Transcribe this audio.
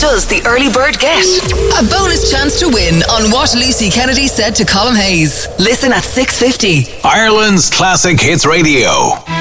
does the early bird get? A bonus chance to win on what Lucy Kennedy said to Colm Hayes. Listen at 6:50. Ireland's Classic Hits Radio.